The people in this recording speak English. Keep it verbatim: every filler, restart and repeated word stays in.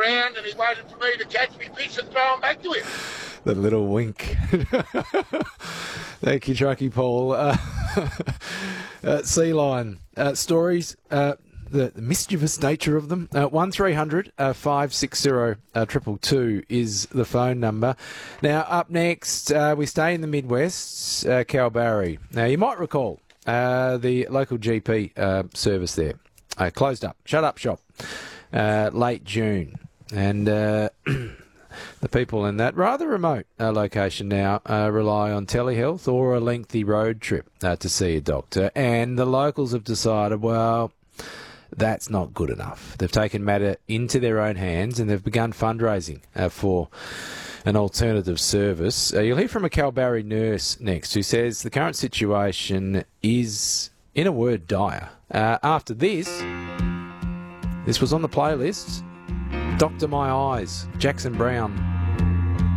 around and he waited for me to catch me fish and throw them back to him. The little wink. Thank you, Truckee Paul. Uh, uh, sea lion uh, stories, uh, the, the mischievous nature of them. Uh, one three hundred five six zero two two is the phone number. Now, up next, uh, we stay in the Midwest, uh, Kalbarri. Now, you might recall uh, the local G P uh, service there uh, closed up, shut up shop, uh, late June. And uh, the people in that rather remote uh, location now uh, rely on telehealth or a lengthy road trip uh, to see a doctor. And the locals have decided, well, that's not good enough. They've taken matter into their own hands and they've begun fundraising uh, for an alternative service. Uh, you'll hear from a Kalbarri nurse next who says the current situation is, in a word, dire. Uh, after this, this was on the playlist. Doctor My Eyes, Jackson Brown.